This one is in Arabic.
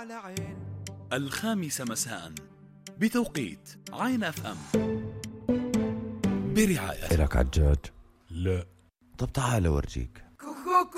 على عين. 5 مساء بتوقيت عين اف ام برعاية. إلك عجاج؟ لا. طب تعال أورجيك.